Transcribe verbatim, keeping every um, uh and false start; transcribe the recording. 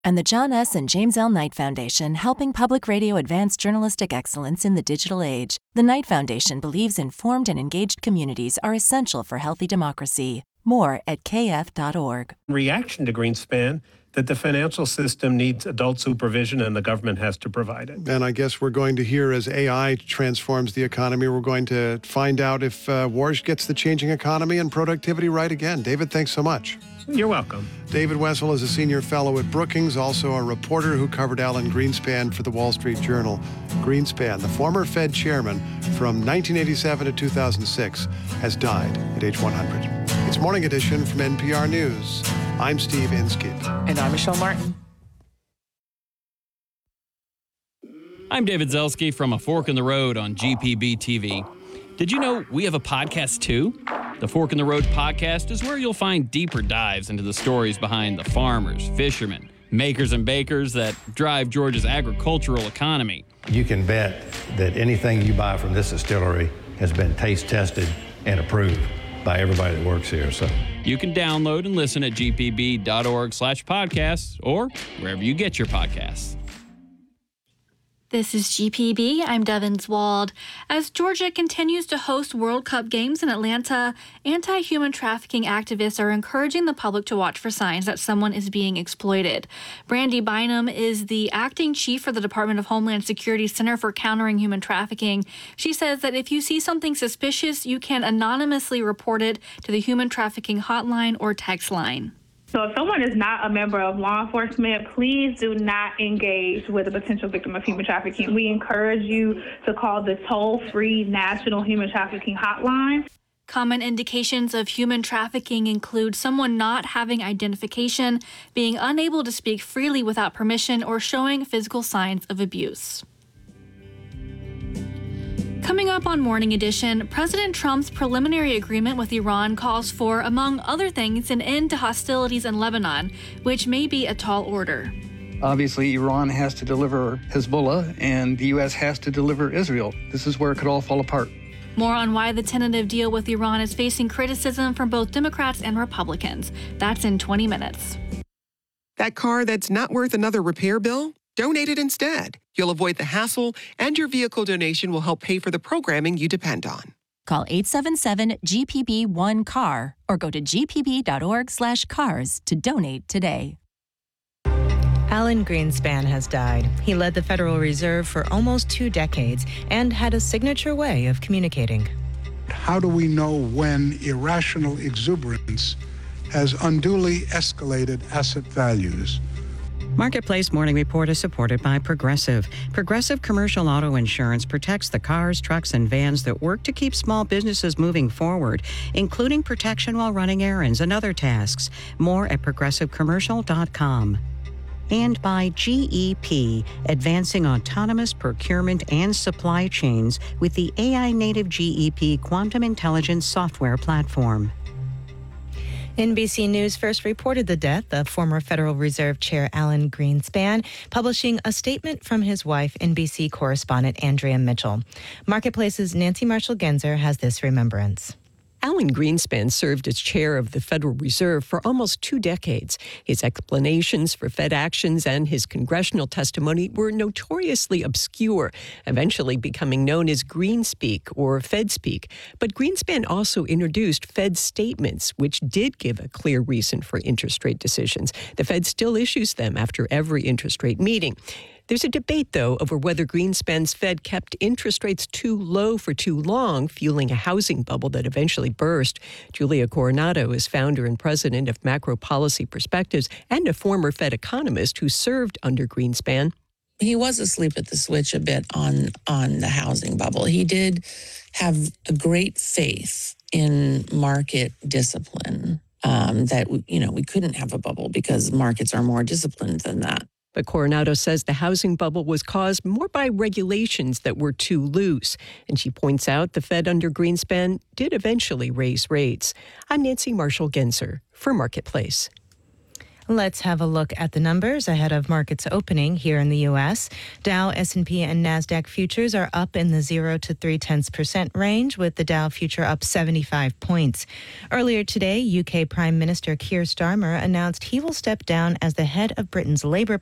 And the John S. and James L. Knight Foundation, helping public radio advance journalistic excellence in the digital age. The Knight Foundation believes informed and engaged communities are essential for healthy democracy. More at k f dot org. Reaction to Greenspan that the financial system needs adult supervision and the government has to provide it. And I guess we're going to hear as A I transforms the economy, we're going to find out if uh, Warsh gets the changing economy and productivity right again. David, thanks so much. You're welcome. David Wessel is a senior fellow at Brookings, also a reporter who covered Alan Greenspan for the Wall Street Journal. Greenspan, the former Fed chairman from nineteen eighty-seven to two thousand six, has died at age one hundred. It's Morning Edition from N P R News. I'm Steve Inskeep. And I'm Michelle Martin. I'm David Zelski from A Fork in the Road on G P B T V. Did you know we have a podcast too? The Fork in the Road podcast is where you'll find deeper dives into the stories behind the farmers, fishermen, makers and bakers that drive Georgia's agricultural economy. You can bet that anything you buy from this distillery has been taste tested and approved by everybody that works here. So you can download and listen at g p b dot org slash podcasts or wherever you get your podcasts. This is G P B. I'm Devin Zwald. As Georgia continues to host World Cup games in Atlanta, anti-human trafficking activists are encouraging the public to watch for signs that someone is being exploited. Brandy Bynum is the acting chief for the Department of Homeland Security Center for Countering Human Trafficking. She says that if you see something suspicious, you can anonymously report it to the Human Trafficking Hotline or text line. So if someone is not a member of law enforcement, please do not engage with a potential victim of human trafficking. We encourage you to call the toll-free National Human Trafficking Hotline. Common indications of human trafficking include someone not having identification, being unable to speak freely without permission, or showing physical signs of abuse. Coming up on Morning Edition, President Trump's preliminary agreement with Iran calls for, among other things, an end to hostilities in Lebanon, which may be a tall order. Obviously, Iran has to deliver Hezbollah, and the U S has to deliver Israel. This is where it could all fall apart. More on why the tentative deal with Iran is facing criticism from both Democrats and Republicans. That's in twenty minutes. That car that's not worth another repair bill? Donate it instead. You'll avoid the hassle, and your vehicle donation will help pay for the programming you depend on. Call eight seven seven G P B one C A R or go to g p b dot org slash cars to donate today. Alan Greenspan has died. He led the Federal Reserve for almost two decades and had a signature way of communicating. How do we know when irrational exuberance has unduly escalated asset values? Marketplace Morning Report is supported by Progressive. Progressive Commercial Auto Insurance protects the cars, trucks, and vans that work to keep small businesses moving forward, including protection while running errands and other tasks. More at progressive commercial dot com. And by G E P, advancing autonomous procurement and supply chains with the A I-native G E P Quantum Intelligence software platform. N B C News first reported the death of former Federal Reserve Chair Alan Greenspan, publishing a statement from his wife, N B C correspondent Andrea Mitchell. Marketplace's Nancy Marshall-Genzer has this remembrance. Alan Greenspan served as chair of the Federal Reserve for almost two decades. His explanations for Fed actions and his congressional testimony were notoriously obscure, eventually becoming known as Greenspeak or Fedspeak. But Greenspan also introduced Fed statements, which did give a clear reason for interest rate decisions. The Fed still issues them after every interest rate meeting. There's a debate, though, over whether Greenspan's Fed kept interest rates too low for too long, fueling a housing bubble that eventually burst. Julia Coronado is founder and president of Macro Policy Perspectives and a former Fed economist who served under Greenspan. He was asleep at the switch a bit on, on the housing bubble. He did have a great faith in market discipline, um, that, you know, we couldn't have a bubble because markets are more disciplined than that. But Coronado says the housing bubble was caused more by regulations that were too loose. And she points out the Fed under Greenspan did eventually raise rates. I'm Nancy Marshall-Genzer for Marketplace. Let's have a look at the numbers ahead of markets opening here in the U S. Dow, S and P, and NASDAQ futures are up in the zero to three tenths percent range, with the Dow future up seventy-five points. Earlier today, U K Prime Minister Keir Starmer announced he will step down as the head of Britain's Labour